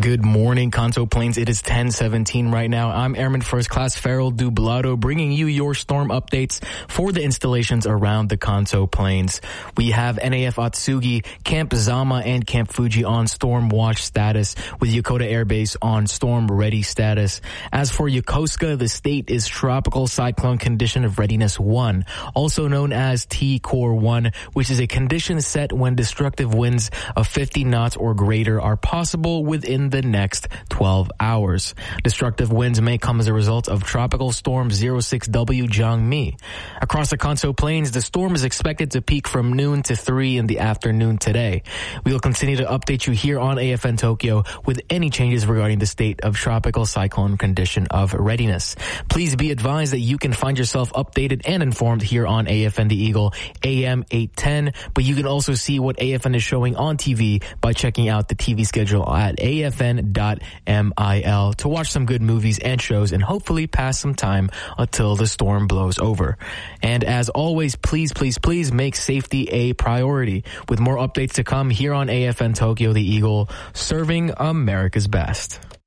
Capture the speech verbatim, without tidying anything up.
Good morning, Kanto Plains. It is ten seventeen right now. I'm Airman First Class Farrell Dublado, bringing you your storm updates for the installations around the Kanto Plains. We have N A F Atsugi, Camp Zama, and Camp Fuji on storm watch status, with Yokota Air Base on storm ready status. As for Yokosuka, the state is tropical cyclone condition of readiness one, also known as T Core one, which is a condition set when destructive winds of fifty knots or greater are possible within the next twelve hours. Destructive winds may come as a result of Tropical Storm zero six W Jangmi. Across the Kanto Plains, the storm is expected to peak from noon to three in the afternoon today. We will continue to update you here on A F N Tokyo with any changes regarding the state of tropical cyclone condition of readiness. Please be advised that you can find yourself updated and informed here on A F N The Eagle A M eight ten, but you can also see what A F N is showing on T V by checking out the T V schedule at A F N dot mil to watch some good movies and shows and hopefully pass some time until the storm blows over. And as always, please, please, please make safety a priority. With more updates to come here on A F N Tokyo, the Eagle, serving America's best.